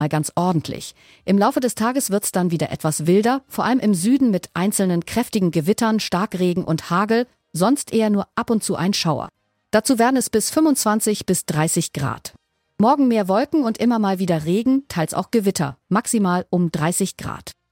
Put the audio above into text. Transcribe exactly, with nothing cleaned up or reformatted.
mal ganz ordentlich. Im Laufe des Tages wird's dann wieder etwas wilder, vor allem im Süden mit einzelnen kräftigen Gewittern, Starkregen und Hagel, sonst eher nur ab und zu ein Schauer. Dazu werden es bis fünfundzwanzig bis dreißig Grad. Morgen mehr Wolken und immer mal wieder Regen, teils auch Gewitter, maximal um dreißig Grad.